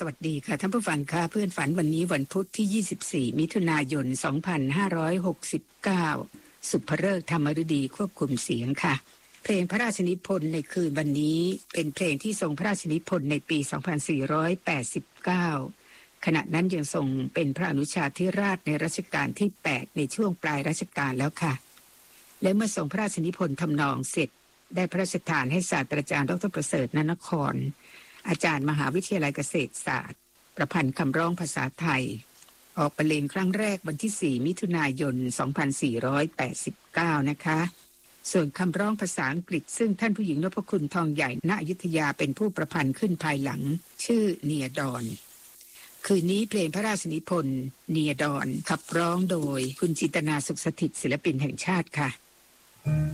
วัสดีค่ะท่านผู้ฟังค่ะเพื่อนฝันวันนี้วันพุธที่24มิถุนายน2569สุภฤกษ์ธรรมฤดีควบคุมเสียงค่ะเพลงพระราชนิพนธ์ในคืนวันนี้เป็นเพลงที่ทรงพระราชนิพนธ์ในปี2489ขณะนั้นยังทรงเป็นพระอนุชาธิราชในรัชกาลที่8ในช่วงปลายรัชกาลแล้วค่ะและเมื่อทรงพระราชนิพนธ์ทำนองเสร็จได้พระราชทานให้ศาสตราจารย์ดร.ประเสริฐ ณนครอาจารย์มหาวิทยาลัยเกษตรศาสตร์ประพันธ์คำร้องภาษาไทยออกบรรเลงครั้งแรกวันที่4มิถุนายน2489นะคะส่วนคำร้องภาษาอังกฤษซึ่งท่านผู้หญิงนพคุณทองใหญ่ณอยุธยาเป็นผู้ประพันธ์ขึ้นภายหลังชื่อเนียดอนคืนนี้เพลงพระราชนิพนธ์เนียดอนขับร้องโดยคุณจินตนาสุขสถิตย์ศิลปินแห่งชาติค่ะ